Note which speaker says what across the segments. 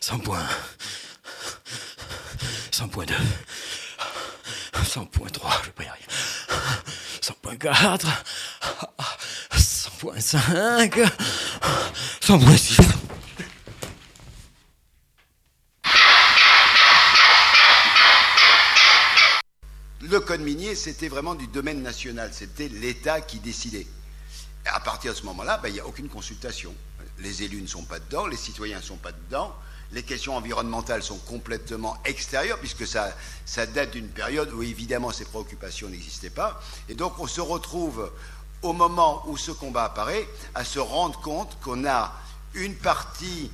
Speaker 1: 100.1, 100.2, 100.3, je vais pas y arriver. 100.4, 100.5, 100.6.
Speaker 2: Le code minier, c'était vraiment du domaine national, c'était l'État qui décidait. Et à partir de ce moment-là, il n'y a aucune consultation. Les élus ne sont pas dedans, les citoyens ne sont pas dedans, les questions environnementales sont complètement extérieures, puisque ça date d'une période où évidemment ces préoccupations n'existaient pas. Et donc on se retrouve, au moment où ce combat apparaît, à se rendre compte qu'on a une partie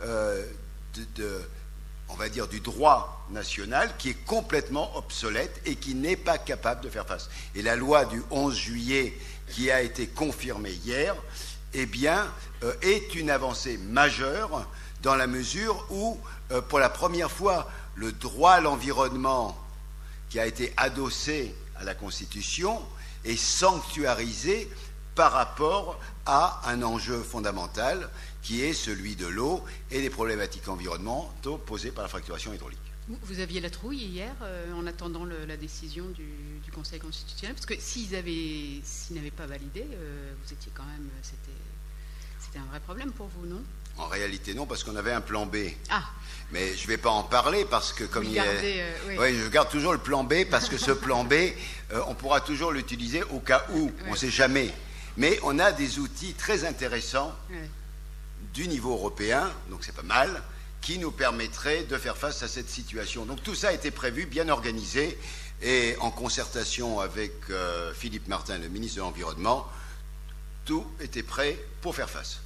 Speaker 2: on va dire, du droit national qui est complètement obsolète et qui n'est pas capable de faire face. Et la loi du 11 juillet qui a été confirmée hier, eh bien, est une avancée majeure dans la mesure où, pour la première fois, le droit à l'environnement qui a été adossé à la Constitution est sanctuarisé par rapport à un enjeu fondamental qui est celui de l'eau et des problématiques environnementaux posées par la fracturation hydraulique.
Speaker 3: Vous aviez la trouille hier en attendant la décision du Conseil constitutionnel, parce que s'ils n'avaient pas validé, vous étiez quand même, c'était un vrai problème pour vous, non?
Speaker 2: En réalité, non, parce qu'on avait un plan B.
Speaker 3: Ah.
Speaker 2: Mais je ne vais pas en parler parce que comme
Speaker 3: oui,
Speaker 2: je garde toujours le plan B parce que ce plan B, on pourra toujours l'utiliser au cas où, on ne sait jamais. Mais on a des outils très intéressants du niveau européen, donc c'est pas mal, qui nous permettraient de faire face à cette situation. Donc tout ça a été prévu, bien organisé, et en concertation avec Philippe Martin, le ministre de l'Environnement, tout était prêt pour faire face.